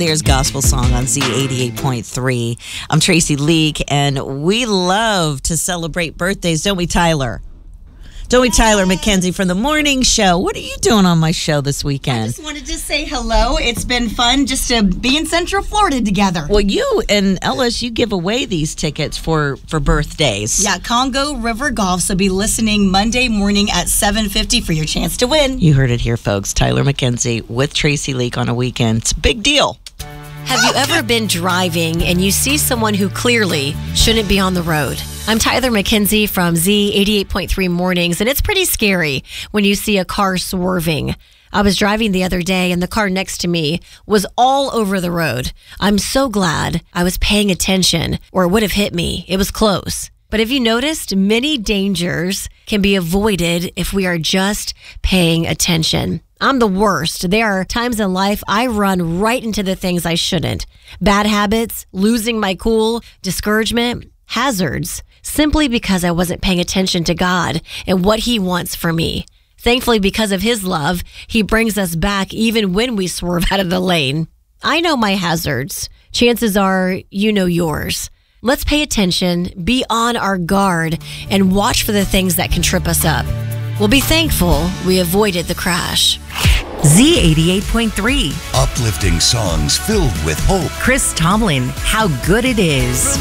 There's Gospel Song on Z88.3. I'm Tracy Leak, and we love to celebrate birthdays, don't we, Tyler? Don't we, Tyler McKenzie from The Morning Show? What are you doing on my show this weekend? I just wanted to say hello. It's been fun just to be in Central Florida together. Well, you and Ellis, you give away these tickets for birthdays. Yeah, Congo River Golf. So be listening Monday morning at 7:50 for your chance to win. You heard it here, folks. Tyler McKenzie with Tracy Leak on a weekend. It's a big deal. Have you ever been driving and you see someone who clearly shouldn't be on the road? I'm Tyler McKenzie from Z88.3 Mornings, and it's pretty scary when you see a car swerving. I was driving the other day, and the car next to me was all over the road. I'm so glad I was paying attention, or it would have hit me. It was close. But have you noticed many dangers can be avoided if we are just paying attention? I'm the worst. There are times in life I run right into the things I shouldn't. Bad habits, losing my cool, discouragement, hazards, simply because I wasn't paying attention to God and what He wants for me. Thankfully, because of His love, He brings us back even when we swerve out of the lane. I know my hazards. Chances are you know yours. Let's pay attention, be on our guard, and watch for the things that can trip us up. We'll be thankful we avoided the crash. Z88.3. Uplifting songs filled with hope. Chris Tomlin, How Good It Is.